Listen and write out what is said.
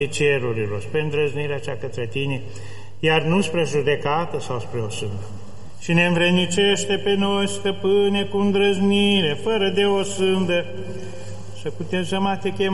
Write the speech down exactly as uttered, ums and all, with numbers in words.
cerurilor, spre îndrăznirea cea către Tine, iar nu spre judecată sau spre o sândă. Și ne învrednicește pe noi, Stăpâne, cu îndrăznire, fără de o sândă, să putem să mă te chem